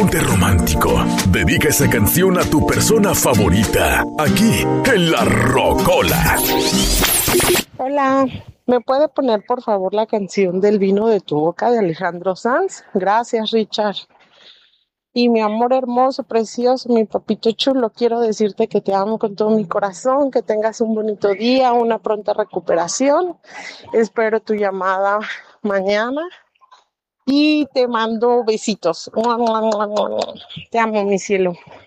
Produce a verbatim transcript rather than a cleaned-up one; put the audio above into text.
ponte romántico. Dedica esa canción a tu persona favorita. Aquí, en La Rocola. Hola, ¿me puede poner por favor la canción del vino de tu boca de Alejandro Sanz? Gracias, Richard. Y mi amor hermoso, precioso, mi papito chulo, quiero decirte que te amo con todo mi corazón, que tengas un bonito día, una pronta recuperación. Espero tu llamada mañana y te mando besitos. Te amo, mi cielo.